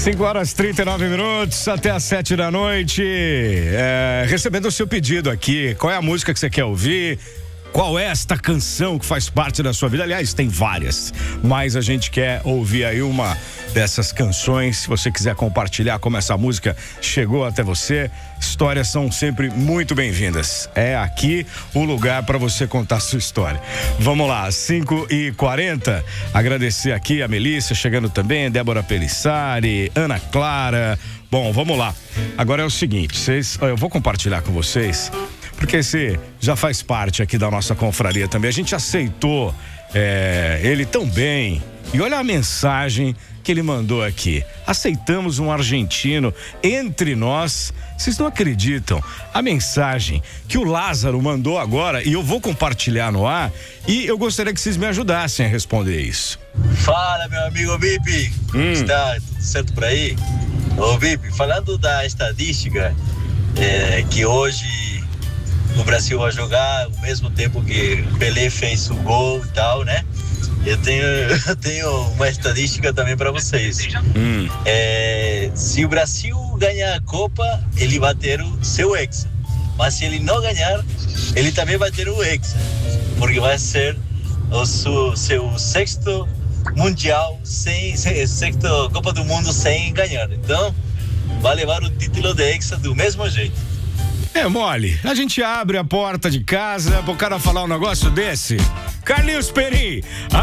5h39, até às 7 da noite. Recebendo o seu pedido aqui. Qual é a música que você quer ouvir? Qual é esta canção que faz parte da sua vida? Aliás, tem várias, mas a gente quer ouvir aí uma dessas canções. Se você quiser compartilhar como essa música chegou até você, histórias são sempre muito bem-vindas. É aqui o lugar para você contar a sua história. Vamos lá, 5h40. Agradecer aqui a Melissa chegando também, Débora Pelissari, Ana Clara. Bom, vamos lá. Agora é o seguinte, eu vou compartilhar com vocês, porque esse já faz parte aqui da nossa confraria também. A gente aceitou ele tão bem. E olha a mensagem que ele mandou aqui. Aceitamos um argentino entre nós. Vocês não acreditam? A mensagem que o Lázaro mandou agora, e eu vou compartilhar no ar, e eu gostaria que vocês me ajudassem a responder isso. Fala, meu amigo Vip. Está tudo certo por aí? Ô Vip, falando da estatística, que hoje o Brasil vai jogar ao mesmo tempo que Pelé fez o gol e tal, né? Eu tenho uma estatística também para vocês. Se o Brasil ganhar a Copa, ele vai ter o seu hexa. Mas se ele não ganhar, ele também vai ter o hexa. Porque vai ser o seu sexto mundial, sexto Copa do Mundo sem ganhar. Então, vai levar o título de hexa do mesmo jeito. É mole, a gente abre a porta de casa pro cara falar um negócio desse. Carlinhos Perim,